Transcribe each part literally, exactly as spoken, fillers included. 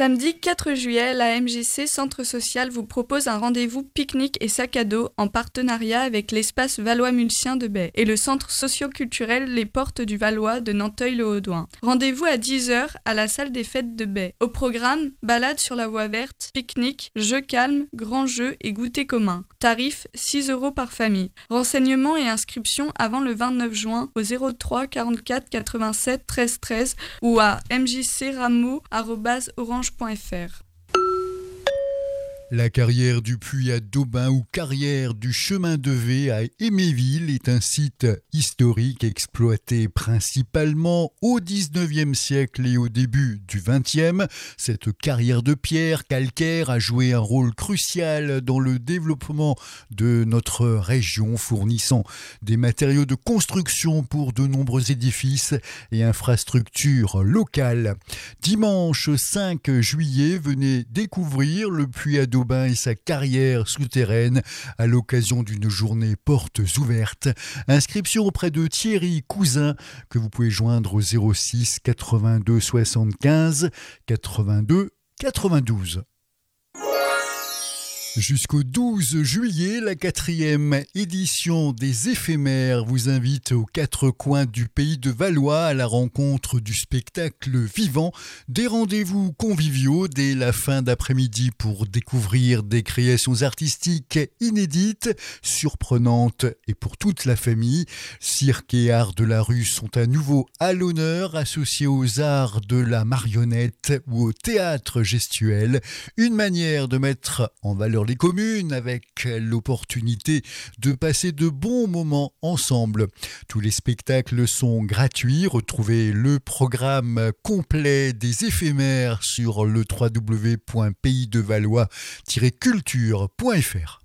Samedi quatre juillet, la M J C Centre Social vous propose un rendez-vous pique-nique et sac à dos en partenariat avec l'espace Valois-Mulcien de Baie et le centre socio-culturel Les Portes du Valois de Nanteuil-le-Haudouin. Rendez-vous à dix heures à la salle des fêtes de Baie. Au programme, balade sur la voie verte, pique-nique, jeux calmes, grands jeux et goûter commun. Tarif six euros par famille. Renseignements et inscriptions avant le vingt-neuf juin au zéro trois quarante-quatre quatre-vingt-sept treize treize ou à m j c rameau arobase orange point f r. La carrière du Puy à Daubin ou carrière du chemin de Vée à Éméville est un site historique exploité principalement au dix-neuvième siècle et au début du vingtième. Cette carrière de pierre calcaire a joué un rôle crucial dans le développement de notre région, fournissant des matériaux de construction pour de nombreux édifices et infrastructures locales. Dimanche cinq juillet, venez découvrir le Puy à Daubin et sa carrière souterraine à l'occasion d'une journée portes ouvertes. Inscription auprès de Thierry Cousin que vous pouvez joindre au zéro six quatre-vingt-deux soixante-quinze quatre-vingt-deux quatre-vingt-douze. Jusqu'au douze juillet, la quatrième édition des éphémères vous invite aux quatre coins du pays de Valois à la rencontre du spectacle vivant. Des rendez-vous conviviaux dès la fin d'après-midi pour découvrir des créations artistiques inédites, surprenantes et pour toute la famille. Cirque et arts de la rue sont à nouveau à l'honneur, associés aux arts de la marionnette ou au théâtre gestuel. Une manière de mettre en valeur les communes avec l'opportunité de passer de bons moments ensemble. Tous les spectacles sont gratuits. Retrouvez le programme complet des éphémères sur le w w w point pays de valois tiret culture point f r.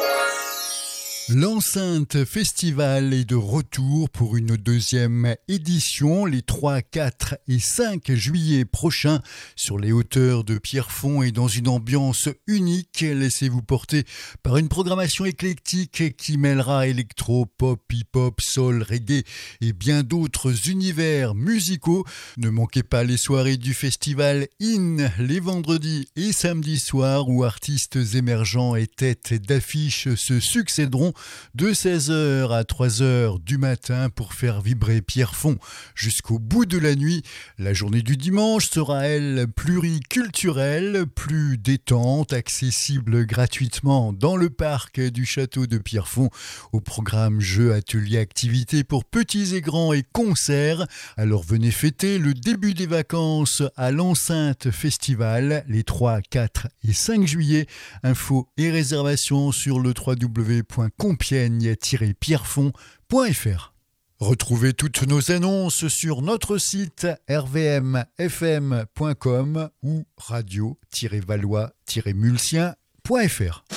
L'enceinte festival est de retour pour une deuxième édition les trois, quatre et cinq juillet prochains sur les hauteurs de Pierrefonds et dans une ambiance unique. Laissez-vous porter par une programmation éclectique qui mêlera électro, pop, hip-hop, soul, reggae et bien d'autres univers musicaux. Ne manquez pas les soirées du festival In les vendredis et samedis soirs où artistes émergents et têtes d'affiche se succéderont de seize heures à trois heures du matin pour faire vibrer Pierrefonds jusqu'au bout de la nuit. La journée du dimanche sera, elle, pluriculturelle, plus détente, accessible gratuitement dans le parc du château de Pierrefonds. Au programme jeux, ateliers, activités pour petits et grands et concerts. Alors venez fêter le début des vacances à l'enceinte festival les trois, quatre et cinq juillet. Infos et réservations sur le w w w point compiègne tiret pierrefonds point f r. Retrouvez toutes nos annonces sur notre site r v m f m point com ou radio tiret valois tiret mulcien point f r.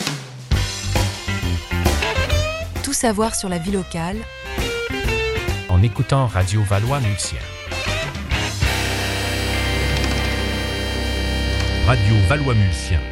Tout savoir sur la vie locale en écoutant Radio Valois-Mulcien. Radio Valois-Mulcien.